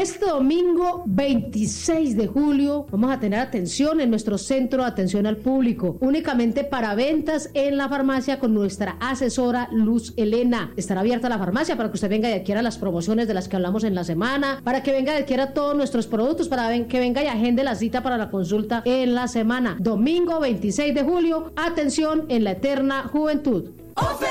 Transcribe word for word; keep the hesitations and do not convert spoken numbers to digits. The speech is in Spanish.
Este domingo veintiséis de julio vamos a tener atención en nuestro centro de atención al público, únicamente para ventas en la farmacia con nuestra asesora Luz Elena. Estará abierta la farmacia para que usted venga y adquiera las promociones de las que hablamos en la semana, para que venga y adquiera todos nuestros productos, para que venga y agende la cita para la consulta en la semana. Domingo veintiséis de julio, atención en la eterna juventud.